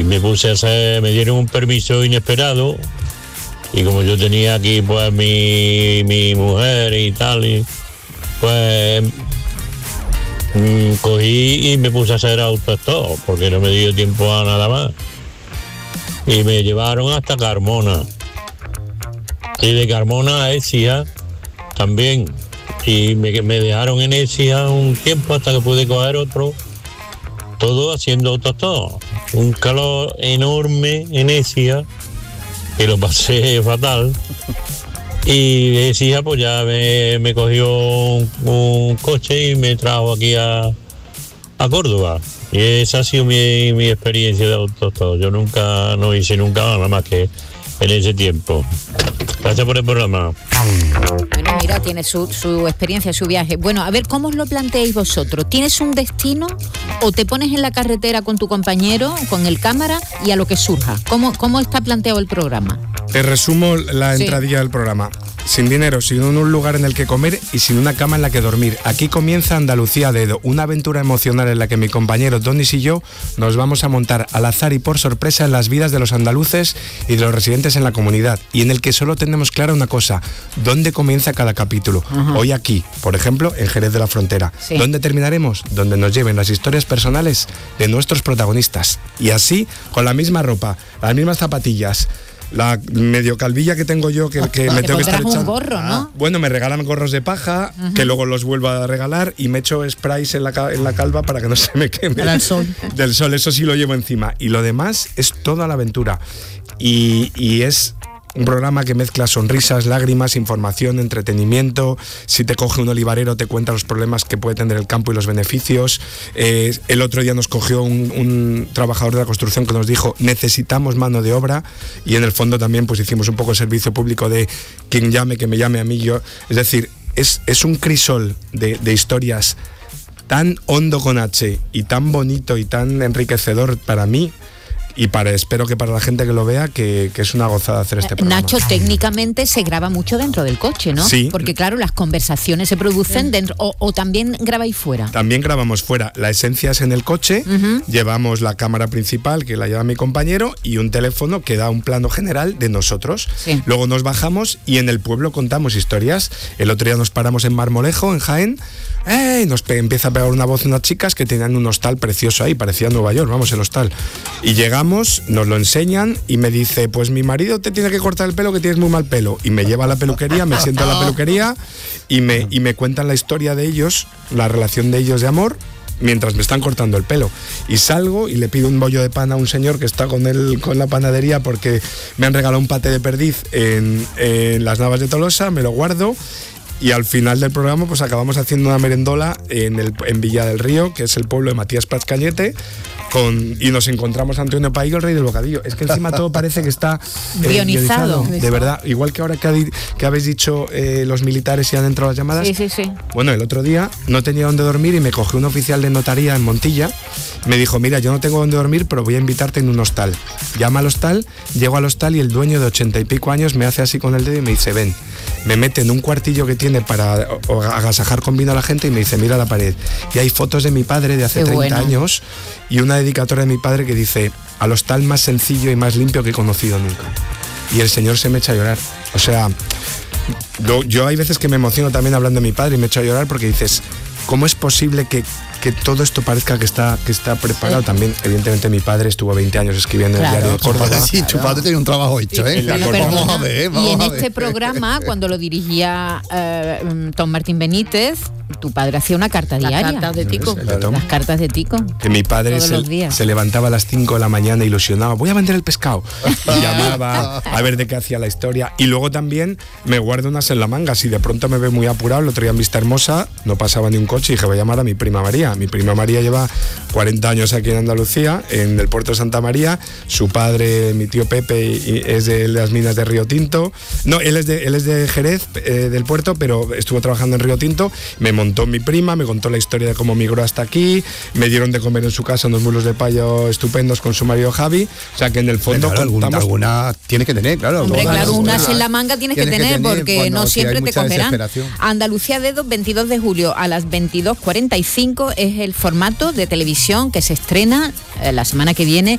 me puse a hacer, me dieron un permiso inesperado y como yo tenía aquí pues mi mujer y tal, y pues cogí y me puse a hacer autostop porque no me dio tiempo a nada más. Y me llevaron hasta Carmona. Y de Carmona a Écija también. Y me dejaron en Écija un tiempo hasta que pude coger otro. Todo haciendo autostop. Un calor enorme en Écija, que lo pasé fatal. Y de Écija pues ya me cogió un coche y me trajo aquí a Córdoba. Y esa ha sido mi experiencia de autostop. Yo no hice nunca nada más que en ese tiempo. Gracias por el programa. Bueno, mira, tiene su experiencia, su viaje. Bueno, a ver, ¿cómo os lo planteáis vosotros? ¿Tienes un destino o te pones en la carretera con tu compañero, con el cámara y a lo que surja? ¿Cómo está planteado el programa? Te resumo la entradilla del programa. Sin dinero, sin un lugar en el que comer y sin una cama en la que dormir. Aquí comienza Andalucía a dedo, una aventura emocional en la que mi compañero Donis y yo nos vamos a montar al azar y por sorpresa en las vidas de los andaluces y de los residentes en la comunidad, y en el que solo tenemos clara una cosa: ¿dónde comienza cada capítulo? Ajá. Hoy aquí, por ejemplo, en Jerez de la Frontera. Sí. ¿Dónde terminaremos? Donde nos lleven las historias personales de nuestros protagonistas. Y así, con la misma ropa, las mismas zapatillas, la medio calvilla que tengo yo, que me tengo que estar echando. Un gorro, ¿no? Bueno, me regalan gorros de paja, que luego los vuelvo a regalar, y me echo sprays en la calva para que no se me queme. Del sol. Del sol, eso sí lo llevo encima. Y lo demás es toda la aventura. Y es un programa que mezcla sonrisas, lágrimas, información, entretenimiento. Si te coge un olivarero, te cuenta los problemas que puede tener el campo y los beneficios. El otro día nos cogió un trabajador de la construcción que nos dijo: necesitamos mano de obra, y en el fondo también pues hicimos un poco el servicio público de quien llame, que me llame a mí. Es decir, es un crisol de historias tan hondo con H y tan bonito y tan enriquecedor para mí. Y espero que para la gente que lo vea, que es una gozada hacer este programa. Nacho, técnicamente se graba mucho dentro del coche, ¿no? Sí. Porque claro, las conversaciones se producen dentro, o también grabáis fuera. También grabamos fuera. La esencia es en el coche, llevamos la cámara principal, que la lleva mi compañero, y un teléfono que da un plano general de nosotros. Sí. Luego nos bajamos y en el pueblo contamos historias. El otro día nos paramos en Marmolejo, en Jaén. Nos empieza a pegar una voz unas chicas que tenían un hostal precioso ahí, parecía Nueva York, vamos, el hostal. Y llegamos, nos lo enseñan y me dice: pues mi marido te tiene que cortar el pelo, que tienes muy mal pelo. Y me lleva a la peluquería, me siento en la peluquería y me cuentan la historia de ellos, la relación de ellos de amor, mientras me están cortando el pelo. Y salgo y le pido un bollo de pan a un señor que está con la panadería, porque me han regalado un paté de perdiz en las Navas de Tolosa, me lo guardo. Y al final del programa pues acabamos haciendo una merendola en Villa del Río, que es el pueblo de Matías Prats Cañete, y nos encontramos a Antonio Paillo, el rey del bocadillo. Es que encima todo parece que está guionizado. De verdad, igual que ahora que habéis dicho los militares y han entrado las llamadas. Sí. Bueno, el otro día no tenía dónde dormir y me cogió un oficial de notaría en Montilla. Me dijo: mira, yo no tengo dónde dormir, pero voy a invitarte en un hostal. Llama al hostal, llego al hostal y el dueño de 80 y pico años me hace así con el dedo y me dice: ven. Me mete en un cuartillo que tiene para agasajar con vino a la gente y me dice: mira la pared. Y hay fotos de mi padre de hace 30 años y una dedicatoria de mi padre que dice: al hostal más sencillo y más limpio que he conocido nunca. Y el señor se me echa a llorar. O sea, yo hay veces que me emociono también hablando de mi padre y me echo a llorar, porque dices: ¿cómo es posible que todo esto parezca que está preparado? Sí. También, evidentemente, mi padre estuvo 20 años escribiendo en el diario de Córdoba. Sí, tu padre tenía un trabajo hecho, ¿eh? Vamos a ver. Y en este programa, cuando lo dirigía Tom Martín Benítez, tu padre hacía una carta diaria. Las cartas de Tico. Las cartas de Tico. Que mi padre se levantaba a las 5 de la mañana ilusionado: voy a vender el pescado. Y llamaba a ver de qué hacía la historia. Y luego también me guardo unas en la manga. Si de pronto me ve muy apurado, el otro día en Vista Hermosa no pasaba ni un coche y dije: voy a llamar a mi prima María. Mi prima María lleva 40 años aquí en Andalucía, en el puerto de Santa María. Su padre, mi tío Pepe, es de las minas de Río Tinto. No, él es de Jerez, del puerto, pero estuvo trabajando en Río Tinto. Me montó mi prima, me contó la historia de cómo migró hasta aquí. Me dieron de comer en su casa unos mulos de payo estupendos con su marido Javi. O sea que en el fondo alguna tiene que tener, claro. Hombre, claro, unas en la manga tienes que tener, porque no siempre te cogerán. Andalucía Dedo, 22 de julio a las 22:45 es el formato de televisión que se estrena la semana que viene